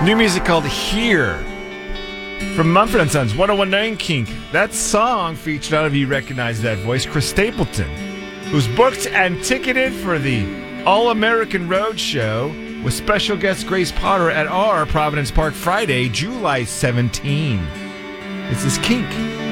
New music called Here from Mumford & Sons, 1019 Kink. That song featured, I don't know if you recognize that voice, Chris Stapleton, who's booked and ticketed for the All-American Road Show with special guest Grace Potter at our Providence Park Friday, July 17. This is Kink.